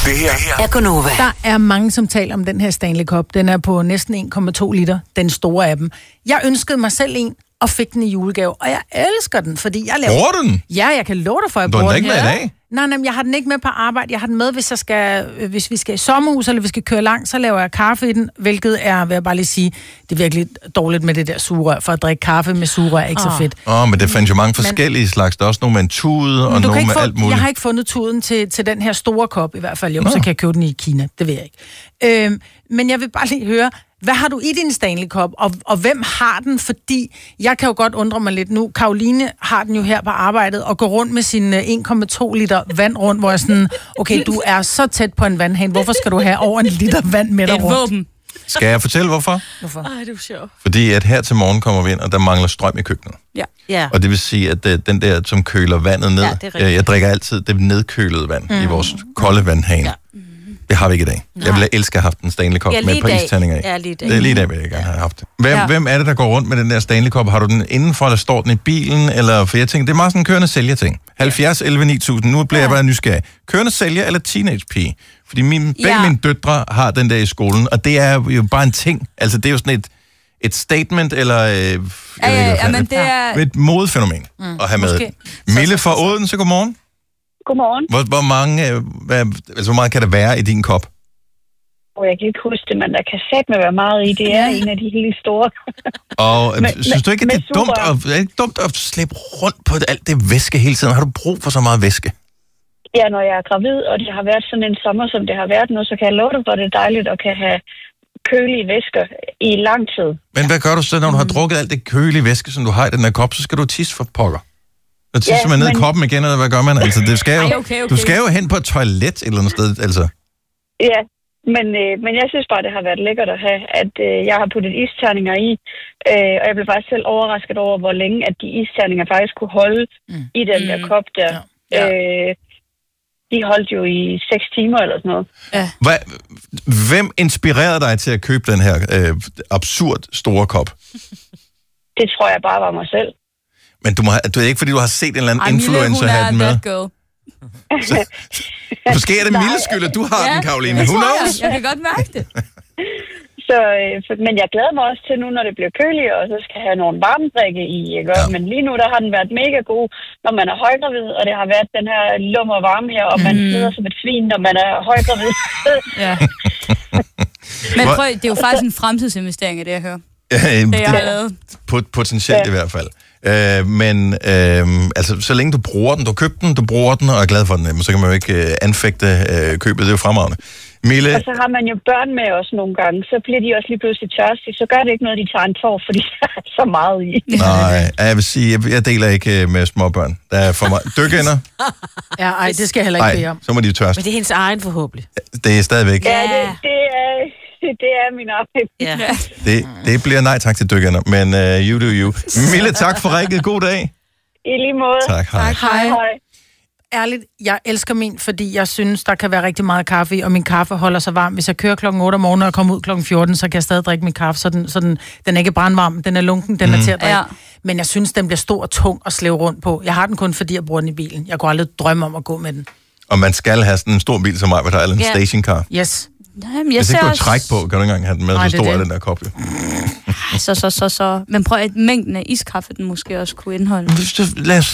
Det her er Gonova. Der er mange, som taler om den her Stanley Cup. Den er på næsten 1,2 liter, den store af dem. Jeg ønskede mig selv en, og fik den i julegave. Og jeg elsker den, fordi jeg laver... Bruger du den? Ja, jeg kan love dig for, at jeg bruger den. Du har den ikke med i dag? Nej, jeg har den ikke med på arbejde. Jeg har den med, hvis vi skal i sommerhus, eller vi skal køre langt, så laver jeg kaffe i den, hvilket er, vil jeg bare lige sige, det er virkelig dårligt med det der sugerør, for at drikke kaffe med sugerør er ikke så fedt. Men det fandt jo mange forskellige slags. Der er også nogle med en tude, og nogle med alt muligt. Jeg har ikke fundet tuden til den her store kop, i hvert fald. Jo, så kan jeg købe den i Kina, det ved jeg ikke. Men jeg vil bare lige høre, hvad har du i din Stanley Cup, og hvem har den? Fordi jeg kan jo godt undre mig lidt nu. Karoline har den jo her på arbejdet, og går rundt med sin 1,2 liter vand rundt, hvor jeg sådan, okay, du er så tæt på en vandhane. Hvorfor skal du have over en liter vand med dig rundt? Et våben. Skal jeg fortælle, hvorfor? Hvorfor? Ej, det er jo sjovt. Fordi at her til morgen kommer vi ind, og der mangler strøm i køkkenet. Ja. Og det vil sige, at den der, som køler vandet ned, jeg drikker altid det nedkølede vand i vores kolde vandhane. Ja. Det har vi ikke i dag. Jeg ville elske at have haft en Stanley Cup med et par isterninger i. Ja, lige i dag. Det er lige i dag, vil jeg gerne have haft det. Hvem er det, der går rundt med den der Stanley Cup? Har du den indenfor, eller står den i bilen? Eller, for jeg tænker, det er meget sådan en kørende sælger-ting. 70, 11, 9000. Nu bliver jeg bare nysgerrig. Kørende sælger eller teenage-pige? Fordi begge mine døtre har den der i skolen, og det er jo bare en ting. Altså, det er jo sådan et statement, eller men det er... et modefænomen at have med. Mille fra Odense, godmorgen. Godmorgen. Hvor meget kan der være i din kop? Jeg kan ikke huske det, men der kan satme være meget i. Det er en af de helt store. Og synes du ikke, at det er dumt at slæbe rundt på alt det væske hele tiden? Har du brug for så meget væske? Ja, når jeg er gravid, og det har været sådan en sommer, som det har været nu, så kan jeg love dig, hvor det er dejligt at kan have kølige væsker i lang tid. Men hvad gør du så, når du har drukket alt det kølige væske, som du har i den her kop? Så skal du tisse for pokker. Og tisser man ned i koppen igen, eller hvad gør man? Altså, det skal jo, okay. Du skal jo hen på et toilet et eller andet sted, altså. Ja, men jeg synes bare, det har været lækkert at have, at jeg har puttet isterninger i, og jeg blev faktisk selv overrasket over, hvor længe at de isterninger faktisk kunne holde i den der kop der. Ja. De holdt jo i 6 timer eller sådan noget. Ja. Hvem inspirerede dig til at købe den her absurd store kop? Det tror jeg bare var mig selv. Men du er ikke, fordi du har set en eller anden influencer have den med? Måske er det Milles skyld, at du har den, Karoline. Who knows? Jeg kan godt mærke det. Men jeg glæder mig også til nu, når det bliver køligere, og så skal jeg have nogle varmedrikke i. Ikke? Ja. Men lige nu, der har den været mega god, når man er højgravid, og det har været den her lummer varme her, og man sidder som et svin, når man er højgravid. Ja. Men prøv, det er jo faktisk en fremtidsinvestering af det, jeg hører. Det jeg har lavet. Potentielt i hvert fald. Altså, så længe du bruger den, du købte den, du bruger den, og er glad for den, så kan man jo ikke anfægte købet, det er jo fremragende. Mille... Og så har man jo børn med os nogle gange, så bliver de også lige pludselig tørstige, så gør det ikke noget, de tager en tår, fordi der er så meget i. Nej, jeg vil sige, jeg deler ikke med småbørn. Der er for meget dykænder. Ja, det skal jeg heller ikke bede om. Så må de tørste. Men det er hendes egen forhåbentlig. Det er stadigvæk. Ja, det er min egen. Ja. Det bliver nej tak til dykkerne, men you do you. Mille, tak for rækket. God dag. I lige måde. Tak, hej. Hej. Ærligt, jeg elsker min, fordi jeg synes, der kan være rigtig meget kaffe i, og min kaffe holder sig varm. Hvis jeg kører klokken 8 om morgenen og kommer ud klokken 14, så kan jeg stadig drikke min kaffe, så den er ikke brandvarm, den er lunken, den er til at drikke. Ja. Men jeg synes, den bliver stor og tung at slæve rundt på. Jeg har den kun, fordi jeg bruger den i bilen. Jeg kunne aldrig drømme om at gå med den. Og man skal have sådan en stor bil som mig, hvor der er en stationcar. Yes. Jamen, hvis ikke du træk på, kan du ikke engang have den med, så stor er den der kop. Så. Men prøv at mængden af iskaffe, den måske også kunne indeholde. Lad os